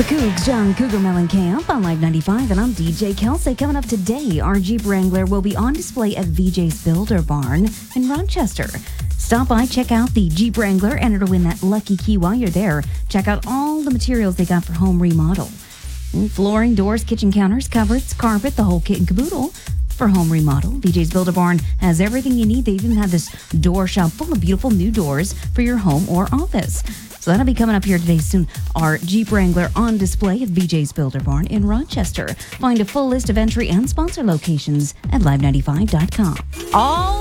Cougs, John Cougar Mellencamp on Live 95, and I'm DJ Kelsey. Coming up today, our Jeep Wrangler will be on display at VJ's Builder Barn in Rochester. Stop by, check out the Jeep Wrangler, enter to win that lucky key while you're there. Check out all the materials they got for home remodel. Flooring, doors, kitchen counters, cupboards, carpet, the whole kit and caboodle. For home remodel, VJ's Builder Barn has everything you need. They even have this door shop full of beautiful new doors for your home or office. So that'll be coming up here today soon. Our Jeep Wrangler on display at VJ's Builder Barn in Rochester. Find a full list of entry and sponsor locations at live95.com. All